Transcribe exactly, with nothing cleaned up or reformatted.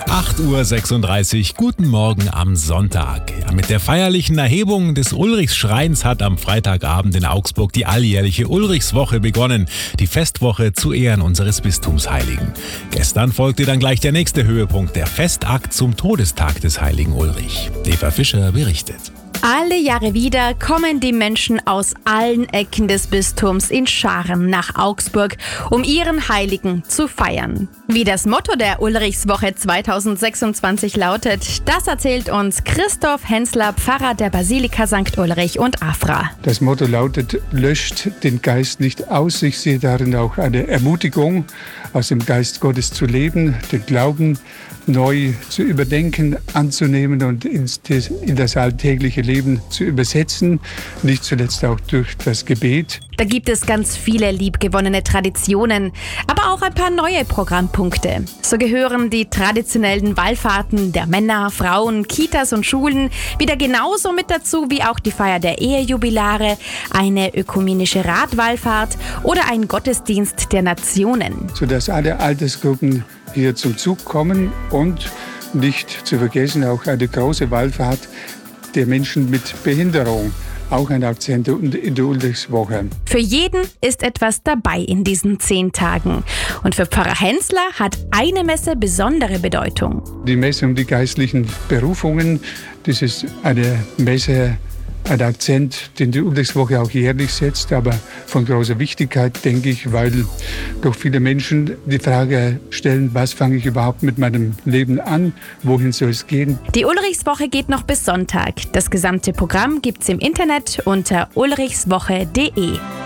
acht Uhr sechsunddreißig, guten Morgen am Sonntag. Ja, mit der feierlichen Erhebung des Ulrichsschreins hat am Freitagabend in Augsburg die alljährliche Ulrichswoche begonnen, die Festwoche zu Ehren unseres Bistumsheiligen. Gestern folgte dann gleich der nächste Höhepunkt, der Festakt zum Todestag des heiligen Ulrich. Eva Fischer berichtet. Alle Jahre wieder kommen die Menschen aus allen Ecken des Bistums in Scharen nach Augsburg, um ihren Heiligen zu feiern. Wie das Motto der Ulrichswoche zweitausendsechsundzwanzig lautet, das erzählt uns Christoph Hensler, Pfarrer der Basilika Sankt Ulrich und Afra. Das Motto lautet, löscht den Geist nicht aus. Ich sehe darin auch eine Ermutigung, aus dem Geist Gottes zu leben, den Glauben neu zu überdenken, anzunehmen und ins, in das alltägliche Leben zu übersetzen, nicht zuletzt auch durch das Gebet. Da gibt es ganz viele liebgewonnene Traditionen, aber auch ein paar neue Programmpunkte. So gehören die traditionellen Wallfahrten der Männer, Frauen, Kitas und Schulen wieder genauso mit dazu wie auch die Feier der Ehejubilare, eine ökumenische Radwallfahrt oder ein Gottesdienst der Nationen. Sodass alle Altersgruppen hier zum Zug kommen und nicht zu vergessen auch eine große Wallfahrt der Menschen mit Behinderung. Auch ein Akzent in der Ulrichswoche. Für jeden ist etwas dabei in diesen zehn Tagen. Und für Pfarrer Hensler hat eine Messe besondere Bedeutung. Die Messe um die geistlichen Berufungen, das ist eine Messe, ein Akzent, den die Ulrichswoche auch jährlich setzt, aber von großer Wichtigkeit, denke ich, weil doch viele Menschen die Frage stellen, was fange ich überhaupt mit meinem Leben an, wohin soll es gehen? Die Ulrichswoche geht noch bis Sonntag. Das gesamte Programm gibt's im Internet unter ulrichswoche punkt de.